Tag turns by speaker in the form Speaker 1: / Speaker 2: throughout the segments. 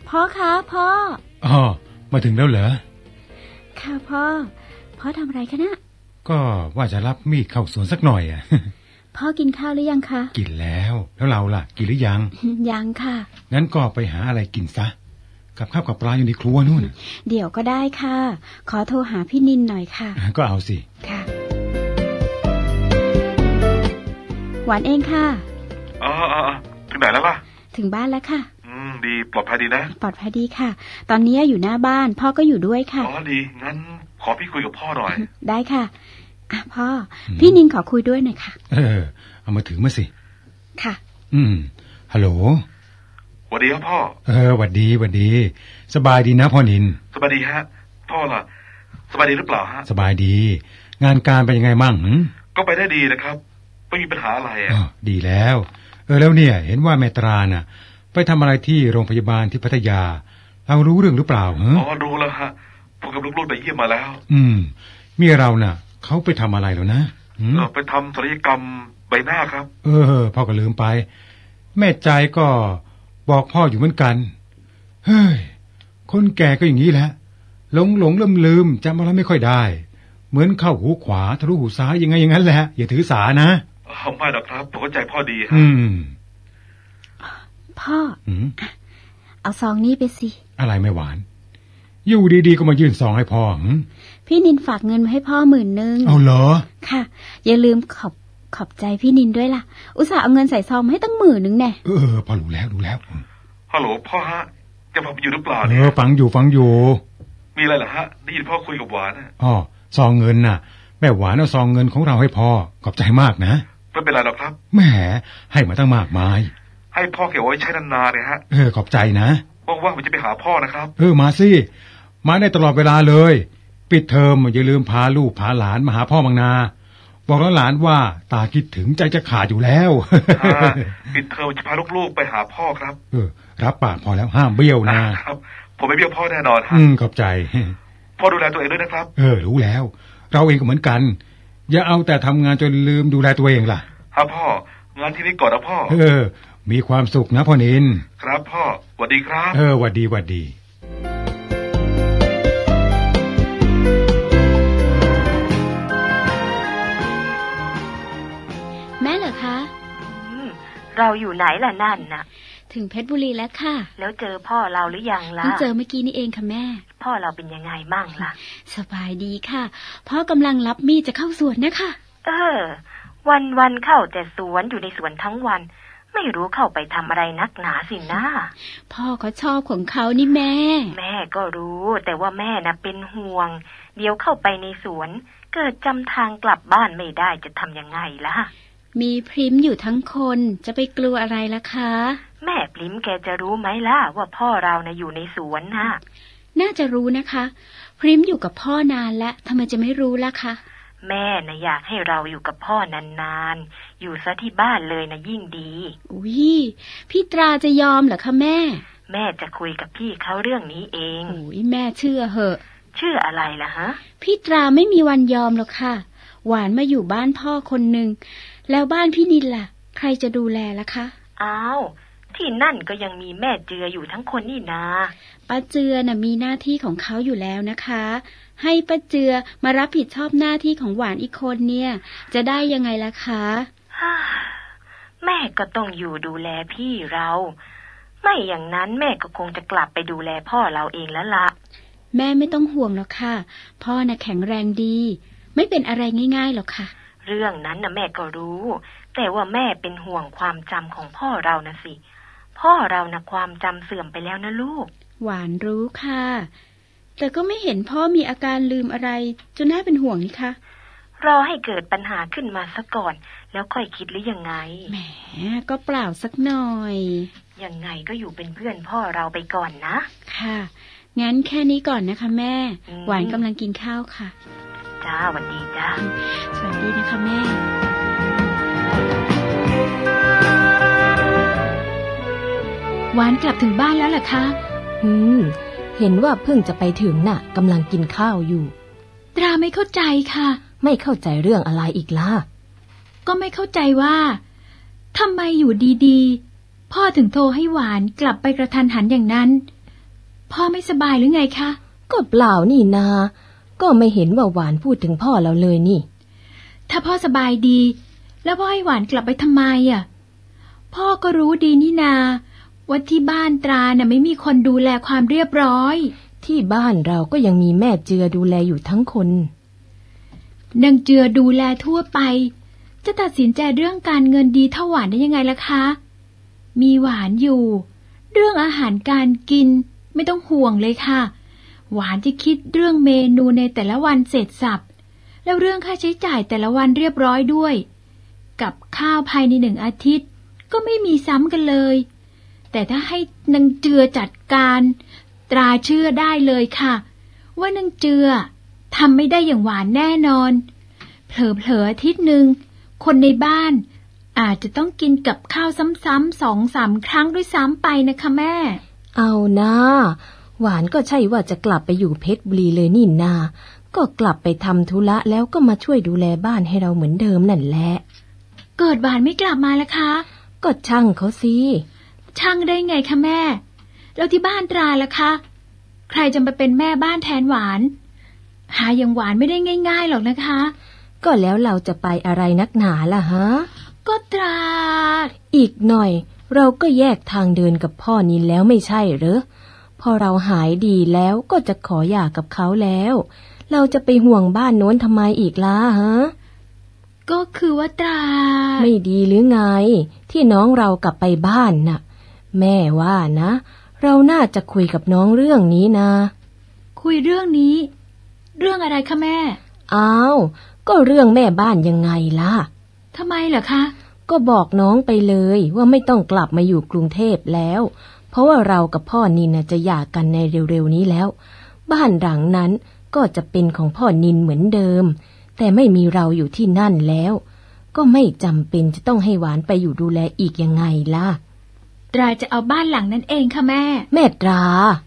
Speaker 1: พ่อคะพ่อ
Speaker 2: อ๋อมาถึงแล้วเหรอ
Speaker 1: ค่ะพ่อทำอะไรคะเนี่ย
Speaker 2: ก็ว่าจะรับมีดเข้าสวนสักหน่อยอ่ะ
Speaker 1: พ่อกินข้าวหรือยังคะ
Speaker 2: กินแล้วเราล่ะกินหรือยัง
Speaker 1: ยังค่ะ
Speaker 2: งั้นก็ไปหาอะไรกินซะกับข้าวกับปลาอยู่ในครัวนู่น
Speaker 1: เดี๋ยวก็ได้ค่ะขอโทรหาพี่นินหน่อยค่ะ
Speaker 2: ก็เอาสิ
Speaker 1: ค่ะหวานเองค่ะ
Speaker 3: ถึงไหนแล้วล่ะ
Speaker 1: ถึงบ้านแล้วค่ะ
Speaker 3: ดีปลอดภัยดีนะ
Speaker 1: ปลอดภัยดีค่ะตอนนี้อยู่หน้าบ้านพ่อก็อยู่ด้วยค่ะ
Speaker 3: ดีงั้นขอพี่คุยกับพ่อหน่อย
Speaker 1: ได้ค่ะพ่อพี่นินขอคุยด้วยหน่อยค่ะ
Speaker 2: เอามาถึงมาสิ
Speaker 1: ค่ะ
Speaker 2: ฮัลโหล
Speaker 3: สวัสดีครับพ่อ
Speaker 2: สวัสดีสบายดีนะพ่อนิน
Speaker 3: สบายดีฮะพ่อล่ะสบายดีหรือเปล่าฮะ
Speaker 2: สบายดีงานการเป็นยังไงมั่ง
Speaker 3: ก็ไปได้ดีนะครับไม่มีปัญหาอะไร
Speaker 2: ดีแล้วแล้วเนี่ยเห็นว่าแม่ตราน่ะไปทำอะไรที่โรงพยาบาลที่พัทยาเรารู้เรื่องหรือเปล่า
Speaker 3: รู้แล้วฮะผมกับลูกๆไปเยี่ยมมาแล้ว
Speaker 2: เมียเราน่ะเขาไปทำอะไรแล้วนะ
Speaker 3: ไปทำศัลยกรรมใบหน้าครับ
Speaker 2: พ่อก็ลืมไปแม่ใจก็บอกพ่ออยู่เหมือนกันเฮ้ยคนแก่ก็อย่างนี้แหละหลงลืมจำอะไรไม่ค่อยได้เหมือนเข้าหูขวาทะลุหูซ้ายยังไงอย่างนั้นแหละอย่าถือสานะ
Speaker 3: ไม่หรอกครับผมเข้าใจพ่อดี
Speaker 1: พ่อเอาซองนี้ไปสิ
Speaker 2: อะไรไม่หวานอยู่ดีๆก็มายื่นซองให้พ่อ
Speaker 1: พี่นินฝากเงินมาให้พ่อ10,000
Speaker 2: เอาเหรอ
Speaker 1: ค่ะอย่าลืมขอบใจพี่นินด้วยล่ะอุตส่าห์เอาเงินใส่ซองมาให้ตั้ง10,000แน่
Speaker 2: พอรู้แล้ว
Speaker 3: ฮัลโหลพ่อฮะจะฟังอยู่หรือเปล่าเนี่ย
Speaker 2: ฟังอยู่
Speaker 3: มีอะไรเหรอฮะได้ยินพ่อคุยกับหวาน
Speaker 2: ซองเงินน่ะแม่หวานเอาซองเงินของเราให้พ่อขอบใจมากนะ
Speaker 3: ไม่เป็นไรหรอกครับ
Speaker 2: แหมให้มาตั้งมากมาย
Speaker 3: ให้พ่อเก็บไว้ใช้นานๆเลยฮะ
Speaker 2: ขอบใจนะ
Speaker 3: ว่างๆผมจะไปหาพ่อนะครับ
Speaker 2: มาสิมาได้ตลอดเวลาเลยปิดเทอมอย่าลืมพาลูกพาหลานมาหาพ่อบังนาบอกแล้วหลานว่าตาคิดถึงใจจะขาดอยู่แล้ว
Speaker 3: ปิดเทอมจะพาลูกๆไปหาพ่อครับ
Speaker 2: รับปากพอแล้วห้ามเบี้ยวนะครับ
Speaker 3: ผมไม่เบี้ยวพ่อแน่นอนฮะ
Speaker 2: ขอบใจ
Speaker 3: พ่อดูแลตัวเองด้วยนะครับ
Speaker 2: รู้แล้วเราเองก็เหมือนกันอย่าเอาแต่ทำงานจนลืมดูแลตัวเองล่ะ
Speaker 3: ครับพ่องานที่นี้ก่อนนะพ่อ
Speaker 2: มีความสุขนะพ่อนิน
Speaker 3: ครับพ่อสวัสดีครับ
Speaker 2: หวัดดี
Speaker 1: แม่เหรอคะ
Speaker 4: เราอยู่ไหนล่ะนั่นน่ะ
Speaker 1: ถึงเพชรบุรีแล้วค่ะ
Speaker 4: แล้วเจอพ่อเราหรือยังล่ะ
Speaker 1: เจอเมื่อกี้นี่เองค่ะแม่
Speaker 4: พ่อเราเป็นยังไงมั่งล่ะ
Speaker 1: สบายดีค่ะพ่อกำลังรับมีดจะเข้าสวนนะคะ
Speaker 4: วันเข้าแต่สวนอยู่ในสวนทั้งวันไม่รู้เข้าไปทำอะไรนักหนาสินะ
Speaker 1: พ่อเขาชอบของเขานี่แม่
Speaker 4: ก็รู้แต่ว่าแม่น่ะเป็นห่วงเดี๋ยวเข้าไปในสวนเกิดจำทางกลับบ้านไม่ได้จะทำยังไงล่ะ
Speaker 1: มีพริมอยู่ทั้งคนจะไปกลัวอะไรล่ะคะ
Speaker 4: แม่พริมแกจะรู้ไหมล่ะว่าพ่อเราน่ะอยู่ในสวนน่ะ
Speaker 1: น่าจะรู้นะคะพริมอยู่กับพ่อนานแล้วทำไมจะไม่รู้ล่ะคะ
Speaker 4: แม่น่ะอยากให้เราอยู่กับพ่อนานๆอยู่ซะที่บ้านเลยนะยิ่งดี
Speaker 1: อุ๊ยพี่ตราจะยอมเหรอคะแม่
Speaker 4: จะคุยกับพี่เขาเรื่องนี้เอง
Speaker 1: อุ๊ยแม่เชื่อเหอะ
Speaker 4: เชื่ออะไรล่ะฮะ
Speaker 1: พี่ตราไม่มีวันยอมหรอกค่ะหวานมาอยู่บ้านพ่อคนหนึ่งแล้วบ้านพี่นินล่ะใครจะดูแลล่ะคะ
Speaker 4: อ้าวที่นั่นก็ยังมีแม่เจืออยู่ทั้งคนนี่นา
Speaker 1: ป้าเจือน่ะมีหน้าที่ของเขาอยู่แล้วนะคะให้ป้าเจือมารับผิดชอบหน้าที่ของหวานอีกคนเนี่ยจะได้ยังไงล่ะคะ
Speaker 4: แม่ก็ต้องอยู่ดูแลพี่เราไม่อย่างนั้นแม่ก็คงจะกลับไปดูแลพ่อเราเองแล้วล่ะ
Speaker 1: แม่ไม่ต้องห่วงหรอกค่ะพ่อน่ะแข็งแรงดีไม่เป็นอะไรง่ายๆหรอกค่ะ
Speaker 4: เรื่องนั้นน่ะแม่ก็รู้แต่ว่าแม่เป็นห่วงความจำของพ่อเรานะสิพ่อเราน่ะความจำเสื่อมไปแล้วนะลูก
Speaker 1: หวานรู้ค่ะแต่ก็ไม่เห็นพ่อมีอาการลืมอะไรจนน่าเป็นห่วงนี่คะ
Speaker 4: รอให้เกิดปัญหาขึ้นมาซะก่อนแล้วค่อยคิดหรือยังไง
Speaker 1: แหมก็เปล่าสักหน่อย
Speaker 4: ยังไงก็อยู่เป็นเพื่อนพ่อเราไปก่อนนะ
Speaker 1: ค่ะงั้นแค่นี้ก่อนนะคะแม่หวานกำลังกินข้าวค่ะ
Speaker 4: จ้าสวัสดีจ้า
Speaker 1: สวัสดีนะคะแม่หวานกลับถึงบ้านแล้วเหรอคะ
Speaker 5: เห็นว่าเพิ่งจะไปถึงน่ะกำลังกินข้าวอยู่
Speaker 1: ตราไม่เข้าใจค่ะ
Speaker 5: ไม่เข้าใจเรื่องอะไรอีกล่ะ
Speaker 1: ก็ไม่เข้าใจว่าทำไมอยู่ดีๆพ่อถึงโทรให้หวานกลับไปกระทันหันอย่างนั้นพ่อไม่สบายหรือไงคะ
Speaker 5: ก็เปล่านี่นาก็ไม่เห็นว่าหวานพูดถึงพ่อเราเลยนี่
Speaker 1: ถ้าพ่อสบายดีแล้วพ่อให้หวานกลับไปทำไมอ่ะพ่อก็รู้ดีนี่นาว่าที่บ้านตราน่ะไม่มีคนดูแลความเรียบร้อย
Speaker 5: ที่บ้านเราก็ยังมีแม่เจือดูแลอยู่ทั้งคน
Speaker 1: นางเจือดูแลทั่วไปจะตัดสินใจเรื่องการเงินดีเท่าหวานได้ยังไงล่ะคะมีหวานอยู่เรื่องอาหารการกินไม่ต้องห่วงเลยค่ะหวานจะคิดเรื่องเมนูในแต่ละวันเสร็จสรรพแล้วเรื่องค่าใช้จ่ายแต่ละวันเรียบร้อยด้วยกับข้าวภายใน1 อาทิตย์ก็ไม่มีซ้ำกันเลยแต่ถ้าให้นางเจือจัดการตราเชื่อได้เลยค่ะว่านางเจือทำไม่ได้อย่างหวานแน่นอนเผลอๆอาทิตย์หนึ่งคนในบ้านอาจจะต้องกินกับข้าวซ้ำๆ2-3 ครั้งด้วยซ้ำไปนะคะแม่
Speaker 5: เอานะหวานก็ใช่ว่าจะกลับไปอยู่เพชรบุรีเลยนี่นาก็กลับไปทำธุระแล้วก็มาช่วยดูแลบ้านให้เราเหมือนเดิมนั่นแหละ
Speaker 1: เกิดหวานไม่กลับมาล่ะคะ
Speaker 5: ก็ช่างเขาสิ
Speaker 1: ช่างได้ไงคะแม่แล้วที่บ้านตราล่ะคะใครจะมาเป็นแม่บ้านแทนหวานหาอย่างหวานไม่ได้ง่ายๆหรอกนะคะ
Speaker 5: ก็แล้วเราจะไปอะไรนักหนาล่ะฮะ
Speaker 1: ก็ตรา
Speaker 5: อีกหน่อยเราก็แยกทางเดินกับพ่อนินแล้วไม่ใช่เหรอพอเราหายดีแล้วก็จะขอหย่ากับเขาแล้วเราจะไปห่วงบ้านโน้นทำไมอีกล่ะฮะ
Speaker 1: ก็คือว่าตรา
Speaker 5: ไม่ดีหรือไงที่น้องเรากลับไปบ้านน่ะแม่ว่านะเราน่าจะคุยกับน้องเรื่องนี้นะ
Speaker 1: คุยเรื่องนี้เรื่องอะไรคะแม่
Speaker 5: อ้าวก็เรื่องแม่บ้านยังไงล่ะ
Speaker 1: ทำไมเหรอคะ
Speaker 5: ก็บอกน้องไปเลยว่าไม่ต้องกลับมาอยู่กรุงเทพแล้วเพราะว่าเรากับพ่อนินจะหย่ากันในเร็วๆนี้แล้วบ้านหลังนั้นก็จะเป็นของพ่อนินเหมือนเดิมแต่ไม่มีเราอยู่ที่นั่นแล้วก็ไม่จำเป็นจะต้องให้หวานไปอยู่ดูแลอีกยังไงล่ะ
Speaker 1: ตราจะเอาบ้านหลังนั้นเองค่ะ
Speaker 5: แม่ตรา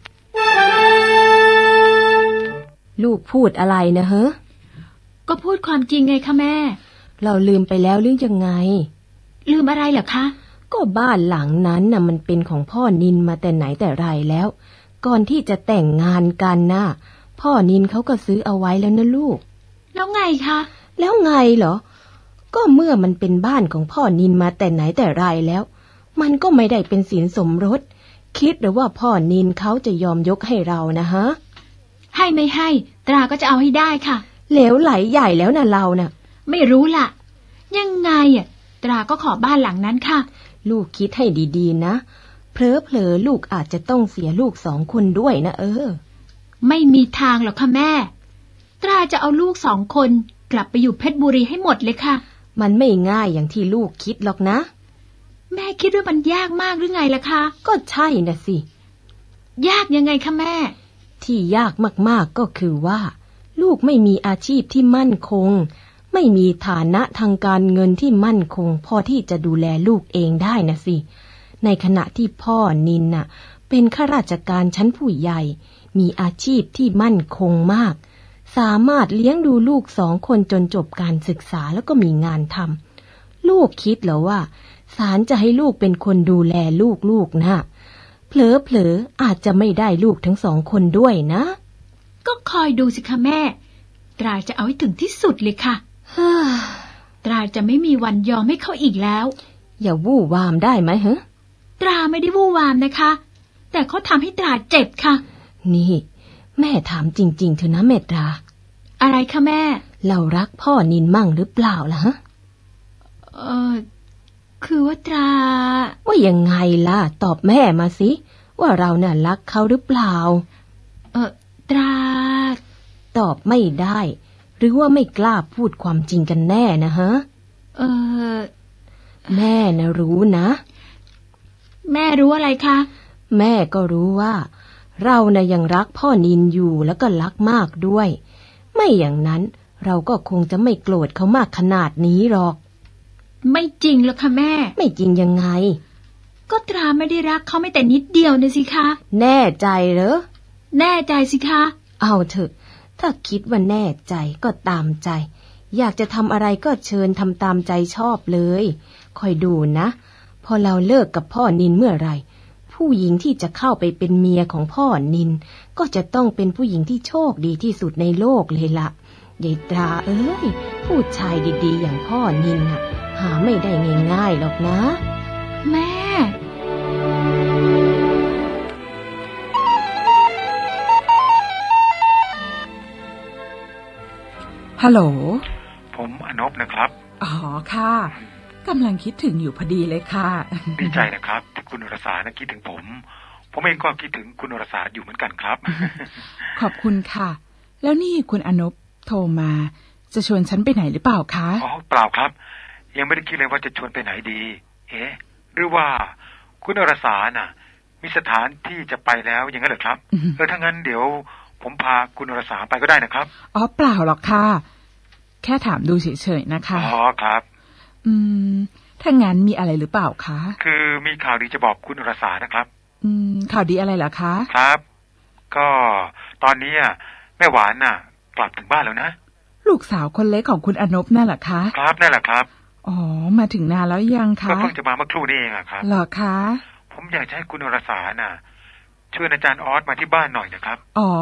Speaker 5: ลูกพูดอะไรนะเฮ้อ
Speaker 1: ก็พูดความจริงไงคะแม่
Speaker 5: เราลืมไปแล้วหรือยังไง
Speaker 1: ลืมอะไรเหรอคะ
Speaker 5: ก็บ้านหลังนั้นน่ะมันเป็นของพ่อนินมาแต่ไหนแต่ไรแล้วก่อนที่จะแต่งงานกันน่ะพ่อนินเขาก็ซื้อเอาไว้แล้วนะลูก
Speaker 1: แล้วไงคะ
Speaker 5: แล้วไงเหรอก็เมื่อมันเป็นบ้านของพ่อนินมาแต่ไหนแต่ไรแล้วมันก็ไม่ได้เป็นสินสมรสคิดหรือว่าพ่อนินเขาจะยอมยกให้เรานะฮะ
Speaker 1: ให้ไม่ให้ตราก็จะเอาให้ได้ค่ะ
Speaker 5: เหลวไหลใหญ่แล้วนะเราน่ะ
Speaker 1: ไม่รู้ล่ะยังไงอ่ะตราก็ขอบ้านหลังนั้นค่ะ
Speaker 5: ลูกคิดให้ดีๆนะเผลอๆลูกอาจจะต้องเสียลูก2 คนด้วยนะ
Speaker 1: ไม่มีทางหรอกค่ะแม่ตราจะเอาลูก2 คนกลับไปอยู่เพชรบุรีให้หมดเลยค่ะ
Speaker 5: มันไม่ง่ายอย่างที่ลูกคิดหรอกนะ
Speaker 1: แม่คิดว่ามันยากมากหรือไงล่ะคะ
Speaker 5: ก็ใช่น่ะสิ
Speaker 1: ยากยังไงคะแม่
Speaker 5: ที่ยากมากๆก็คือว่าลูกไม่มีอาชีพที่มั่นคงไม่มีฐานะทางการเงินที่มั่นคงพอที่จะดูแลลูกเองได้นะสิในขณะที่พ่อนินน่ะเป็นข้าราชการชั้นผู้ใหญ่มีอาชีพที่มั่นคงมากสามารถเลี้ยงดูลูก2 คนจนจบการศึกษาแล้วก็มีงานทำลูกคิดเหรอว่าศาลจะให้ลูกเป็นคนดูแลลูกนะเผลอๆอาจจะไม่ได้ลูกทั้ง2 คนด้วยนะ
Speaker 1: ก็คอยดูสิคะแม่ตราจะเอาให้ถึงที่สุดเลยค่ะตราจะไม่มีวันยอมให้เขาอีกแล้ว
Speaker 5: อย่าวู่วามได้ไหมฮะ
Speaker 1: ตราไม่ได้วู่วามนะคะแต่เขาทำให้ตราเจ็บค่ะ
Speaker 5: นี่แม่ถามจริงๆเถอะนะแม่ตรา
Speaker 1: อะไรคะแม่
Speaker 5: เรารักพ่อนินมั่งหรือเปล่าล่ะฮะ
Speaker 1: คือว่าตรา
Speaker 5: ว่ายังไงล่ะตอบแม่มาสิว่าเราน่ะรักเขาหรือเปล่า
Speaker 1: ตรา
Speaker 5: ตอบไม่ได้หรือว่าไม่กล้าพูดความจริงกันแน่นะฮะแม่นะรู้นะ
Speaker 1: แม่รู้อะไรคะ
Speaker 5: แม่ก็รู้ว่าเรานะยังรักพ่อนินอยู่แล้วก็รักมากด้วยไม่อย่างนั้นเราก็คงจะไม่โกรธเขามากขนาดนี้หรอก
Speaker 1: ไม่จริงหรอกค่ะแม่
Speaker 5: ไม่จริงยังไง
Speaker 1: ก็ตราไม่ได้รักเขาไม่แต่นิดเดียวนะสิคะ
Speaker 5: แน่ใจเหรอ
Speaker 1: แน่ใจสิคะ
Speaker 5: เอาเถอะถ้าคิดว่าแน่ใจก็ตามใจอยากจะทำอะไรก็เชิญทำตามใจชอบเลยคอยดูนะพอเราเลิกกับพ่อนินเมื่อไหร่พผู้หญิงที่จะเข้าไปเป็นเมียของพ่อนินก็จะต้องเป็นผู้หญิงที่โชคดีที่สุดในโลกเลยล่ะยายตราเอ้ยผู้ชายดีๆอย่างพ่อนินน่ะหาไม่ได้ง่ายๆหรอกนะ
Speaker 1: แม่
Speaker 6: ฮัลโหล
Speaker 3: ผมอนบนะครับ
Speaker 6: อ๋อค่ะกำลังคิดถึงอยู่พอดีเลยค่ะ
Speaker 3: ดีใจนะครับที่คุณอรสานะคิดถึงผมเองก็คิดถึงคุณอรสาอยู่เหมือนกันครับ
Speaker 6: ขอบคุณค่ะแล้วนี่คุณอนบโทรมาจะชวนฉันไปไหนหรือเปล่าคะ
Speaker 3: อ๋อเปล่าครับยังไม่ได้คิดเลยว่าจะชวนไปไหนดีหรือว่าคุณอรสาน่ะมีสถานที่จะไปแล้วอย่างนั้นเหรอครับถ้างั้นเดี๋ยวผมพาคุณอรสาไปก็ได้นะครับ
Speaker 6: อ๋อเปล่าหรอกค่ะแค่ถามดูเฉยๆนะคะ
Speaker 3: อ๋อครับ
Speaker 6: ถ้างั้นมีอะไรหรือเปล่าคะ
Speaker 3: คือมีข่าวดีจะบอกคุณอรสานะครับ
Speaker 6: ข่าวดีอะไรเหรอคะ
Speaker 3: ครับก็ตอนนี้แม่หวานน่ะกลับถึงบ้านแล้วนะ
Speaker 6: ลูกสาวคนเล็กของคุณอนบนั่นแหละคะ
Speaker 3: ครับนั่นแหละครับ
Speaker 6: อ๋อมาถึงนานแล้วยังคะ
Speaker 3: ก็เพิ่งจะมาเมื่อครู่นี้เองครับ
Speaker 6: เหรอคะ
Speaker 3: ผมอยากให้คุณอรสาน่ะชวนอาจารย์ออสมาที่บ้านหน่อยนะครับ
Speaker 6: อ๋อ